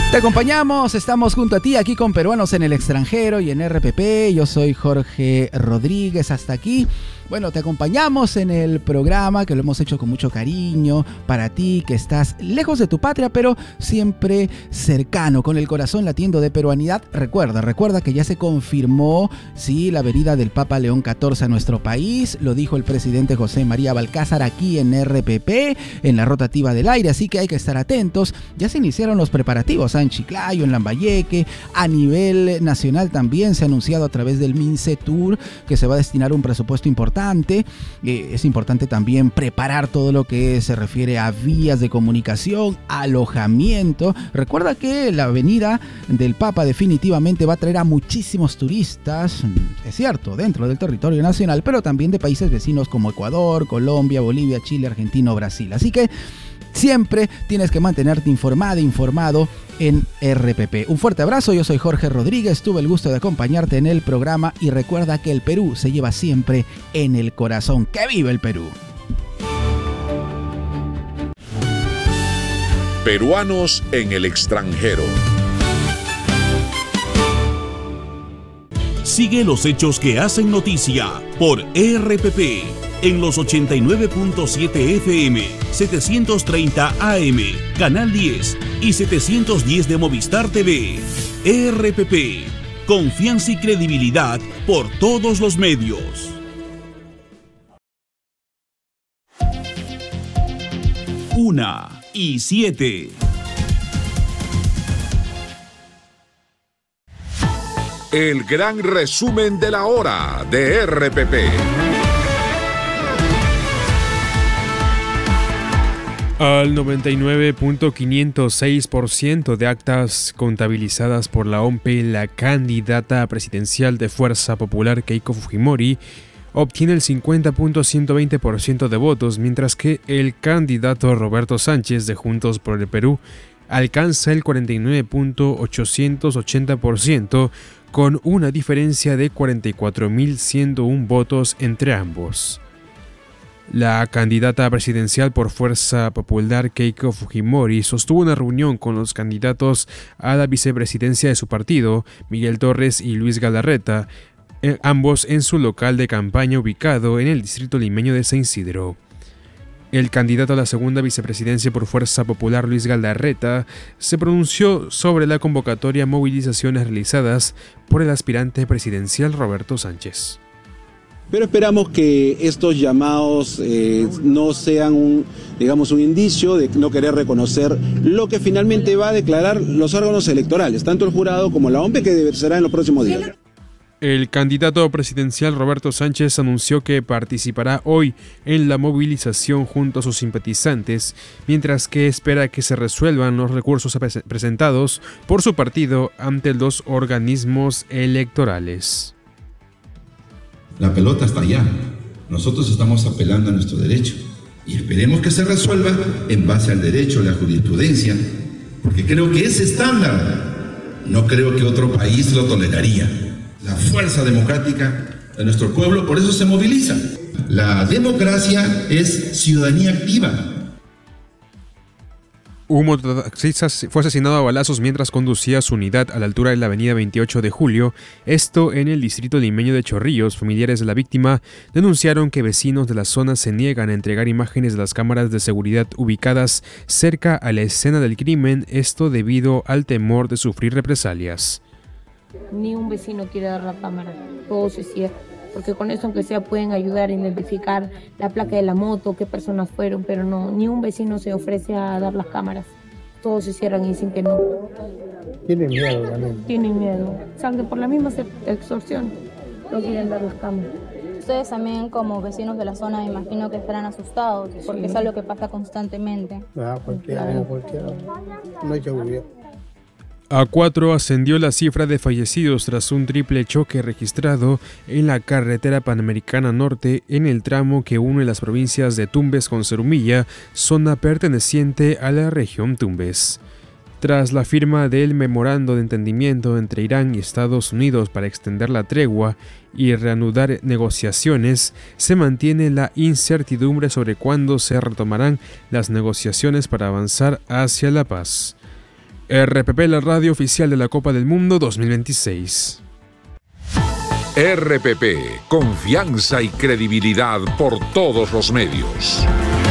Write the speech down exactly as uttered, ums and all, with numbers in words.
Te acompañamos, estamos junto a ti aquí con Peruanos en el Extranjero y en R P P. Yo soy Jorge Rodríguez, hasta aquí. Bueno, te acompañamos en el programa que lo hemos hecho con mucho cariño para ti que estás lejos de tu patria, pero siempre cercano, con el corazón latiendo de peruanidad. Recuerda, recuerda que ya se confirmó, sí, la venida del Papa León catorce a nuestro país. Lo dijo el presidente José María Balcázar aquí en R P P, en la rotativa del aire, así que hay que estar atentos. Ya se iniciaron los preparativos, ¿eh? En Chiclayo, en Lambayeque, a nivel nacional también se ha anunciado a través del MINCETUR que se va a destinar un presupuesto importante. Eh, es importante también preparar todo lo que se refiere a vías de comunicación, alojamiento. Recuerda que la venida del Papa definitivamente va a traer a muchísimos turistas, es cierto, dentro del territorio nacional, pero también de países vecinos como Ecuador, Colombia, Bolivia, Chile, Argentina o Brasil. Así que siempre tienes que mantenerte informada, informado en R P P. Un fuerte abrazo, yo soy Jorge Rodríguez, tuve el gusto de acompañarte en el programa y recuerda que el Perú se lleva siempre en el corazón. ¡Que viva el Perú! Peruanos en el extranjero. Sigue los hechos que hacen noticia por R P P en los ochenta y nueve punto siete F M, setecientos treinta A M, Canal diez y setecientos diez de Movistar T V. R P P, confianza y credibilidad por todos los medios. Una y siete. El gran resumen de la hora de R P P. Al noventa y nueve punto quinientos seis por ciento de actas contabilizadas por la O M P, la candidata presidencial de Fuerza Popular Keiko Fujimori obtiene el cincuenta punto ciento veinte por ciento de votos, mientras que el candidato Roberto Sánchez de Juntos por el Perú alcanza el cuarenta y nueve punto ochocientos ochenta por ciento, con una diferencia de cuarenta y cuatro mil ciento uno votos entre ambos. La candidata presidencial por Fuerza Popular Keiko Fujimori sostuvo una reunión con los candidatos a la vicepresidencia de su partido, Miguel Torres y Luis Galarreta, eh, ambos en su local de campaña ubicado en el distrito limeño de San Isidro. El candidato a la segunda vicepresidencia por Fuerza Popular, Luis Galarreta, se pronunció sobre la convocatoria a movilizaciones realizadas por el aspirante presidencial Roberto Sánchez. Pero esperamos que estos llamados eh, no sean un, digamos, un indicio de no querer reconocer lo que finalmente va a declarar los órganos electorales, tanto el jurado como la O M P, que será en los próximos días. El candidato presidencial Roberto Sánchez anunció que participará hoy en la movilización junto a sus simpatizantes, mientras que espera que se resuelvan los recursos presentados por su partido ante los organismos electorales. La pelota está allá. Nosotros estamos apelando a nuestro derecho y esperemos que se resuelva en base al derecho, la jurisprudencia, porque creo que ese estándar no creo que otro país lo toleraría. La fuerza democrática de nuestro pueblo por eso se moviliza. La democracia es ciudadanía activa. Un mototaxista fue asesinado a balazos mientras conducía su unidad a la altura de la avenida veintiocho de julio, esto en el distrito limeño de Chorrillos. Familiares de la víctima denunciaron que vecinos de la zona se niegan a entregar imágenes de las cámaras de seguridad ubicadas cerca a la escena del crimen, esto debido al temor de sufrir represalias. Ni un vecino quiere dar la cámara, todo se cierra, porque con eso aunque sea pueden ayudar a identificar la placa de la moto, qué personas fueron, pero no, ni un vecino se ofrece a dar las cámaras. Todos se cierran y dicen que no. Tienen miedo también. Tienen miedo. O sea, que por la misma extorsión no quieren dar las cámaras. Ustedes también como vecinos de la zona me imagino que estarán asustados, porque sí, es algo que pasa constantemente. Ah, cualquiera, claro. cualquiera. No hay que huir. A cuatro ascendió la cifra de fallecidos tras un triple choque registrado en la carretera Panamericana Norte en el tramo que une las provincias de Tumbes con Cerumilla, zona perteneciente a la región Tumbes. Tras la firma del memorando de entendimiento entre Irán y Estados Unidos para extender la tregua y reanudar negociaciones, se mantiene la incertidumbre sobre cuándo se retomarán las negociaciones para avanzar hacia la paz. R P P, la radio oficial de la Copa del Mundo dos mil veintiséis. R P P, confianza y credibilidad por todos los medios.